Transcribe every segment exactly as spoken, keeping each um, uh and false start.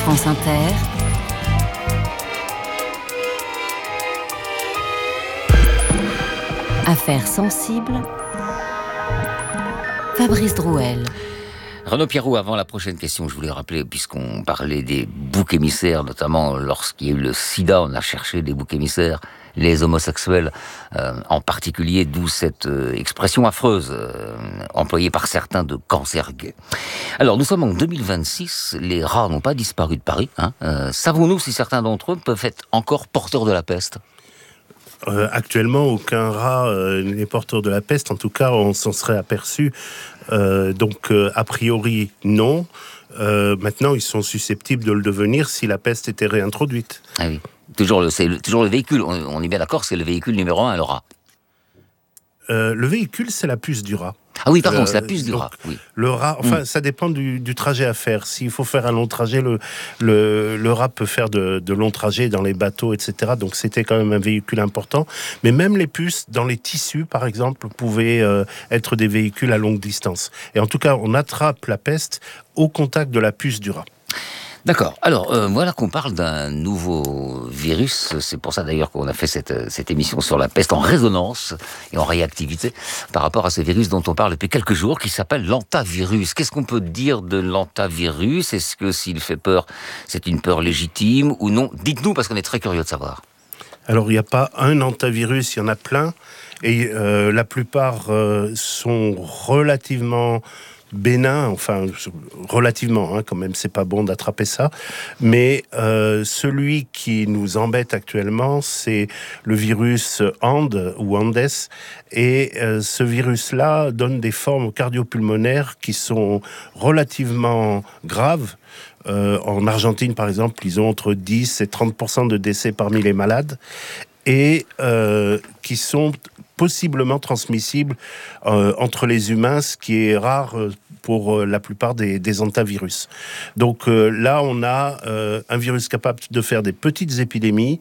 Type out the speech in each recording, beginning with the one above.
France Inter, Affaires sensibles, Fabrice Drouel. Renaud Pierroux, avant la prochaine question, je voulais rappeler, puisqu'on parlait des boucs émissaires, notamment lorsqu'il y a eu le sida, on a cherché des boucs émissaires, les homosexuels euh, en particulier, d'où cette euh, expression affreuse euh, employée par certains de cancer gay. Alors, nous sommes en deux mille vingt-six, les rats n'ont pas disparu de Paris. Hein. Euh, savons-nous si certains d'entre eux peuvent être encore porteurs de la peste ? Euh, actuellement, aucun rat euh, n'est porteur de la peste. En tout cas, on s'en serait aperçu. Euh, donc, euh, a priori, non. Euh, maintenant, ils sont susceptibles de le devenir si la peste était réintroduite. Ah oui. Toujours le, c'est le, toujours le véhicule. On, on est bien d'accord, c'est le véhicule numéro un, le rat. Euh, le véhicule, c'est la puce du rat. Ah oui, pardon, Euh, c'est la puce du donc, rat. Oui. Le rat, enfin, Mm. ça dépend du, du trajet à faire. S'il faut faire un long trajet, le, le, le rat peut faire de, de longs trajets dans les bateaux, et cetera. Donc, c'était quand même un véhicule important. Mais même les puces, dans les tissus, par exemple, pouvaient euh, être des véhicules à longue distance. Et en tout cas, on attrape la peste au contact de la puce du rat. D'accord. Alors, euh, voilà qu'on parle d'un nouveau virus. C'est pour ça d'ailleurs qu'on a fait cette, cette émission sur la peste en résonance et en réactivité par rapport à ce virus dont on parle depuis quelques jours, qui s'appelle l'hantavirus. Qu'est-ce qu'on peut dire de l'hantavirus ? Est-ce que s'il fait peur, c'est une peur légitime ou non ? Dites-nous, parce qu'on est très curieux de savoir. Alors, il n'y a pas un hantavirus, il y en a plein. Et euh, la plupart euh, sont relativement bénin, enfin relativement, hein, quand même, c'est pas bon d'attraper ça. Mais euh, celui qui nous embête actuellement, c'est le virus Andes ou Andes, et euh, ce virus-là donne des formes cardiopulmonaires qui sont relativement graves. Euh, en Argentine, par exemple, ils ont entre dix et trente pour cent de décès parmi les malades, et euh, qui sont possiblement transmissibles euh, entre les humains, ce qui est rare euh, pour euh, la plupart des, des hantavirus. Donc euh, là, on a euh, un virus capable de faire des petites épidémies,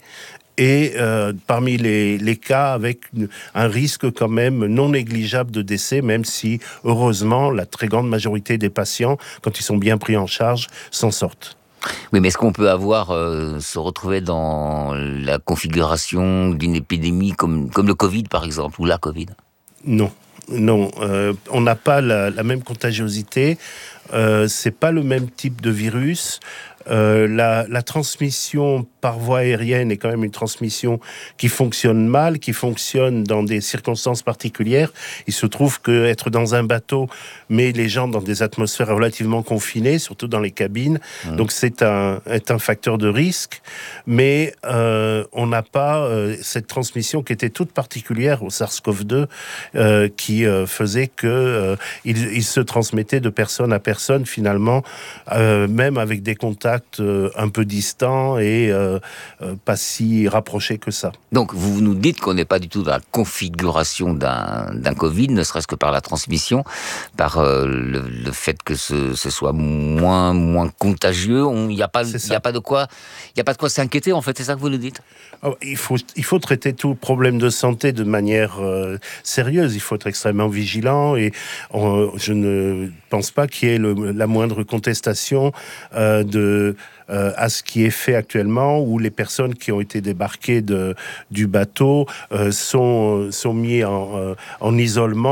et euh, parmi les, les cas avec une, un risque quand même non négligeable de décès, même si, heureusement, la très grande majorité des patients, quand ils sont bien pris en charge, s'en sortent. Oui, mais est-ce qu'on peut avoir, euh, se retrouver dans la configuration d'une épidémie comme, comme le Covid, par exemple, ou la Covid ? Non, non. Euh, on n'a pas la, la même contagiosité. Euh, c'est pas le même type de virus. Euh, la, la transmission par voie aérienne est quand même une transmission qui fonctionne mal, qui fonctionne dans des circonstances particulières. Il se trouve qu'être dans un bateau met les gens dans des atmosphères relativement confinées, surtout dans les cabines. Mmh. Donc c'est un, est un facteur de risque. Mais euh, on n'a pas euh, cette transmission qui était toute particulière au SARS-CoV deux, euh, qui euh, faisait que euh, il, il se transmettait de personne à personne finalement, euh, même avec des contacts un peu distant et euh, euh, pas si rapproché que ça. Donc vous nous dites qu'on n'est pas du tout dans la configuration d'un, d'un Covid, ne serait-ce que par la transmission, par euh, le, le fait que ce, ce soit moins, moins contagieux. Il n'y a pas, il y a pas de quoi, il y a pas de quoi s'inquiéter en fait. C'est ça que vous nous dites ? Oh, il faut, il faut traiter tout problème de santé de manière euh, sérieuse. Il faut être extrêmement vigilant, et on, je ne pense pas qu'il y ait le, la moindre contestation euh, de Euh, à ce qui est fait actuellement, où les personnes qui ont été débarquées de, du bateau euh, sont, sont mis en, euh, en isolement.